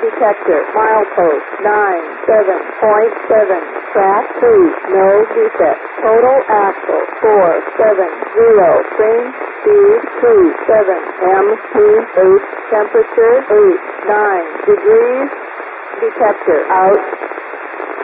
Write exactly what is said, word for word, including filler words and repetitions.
detector, milepost nine seven point seven, track two, no defect, total axle four seven zero, train speed two seven, M P eight, temperature eight nine degrees, detector out.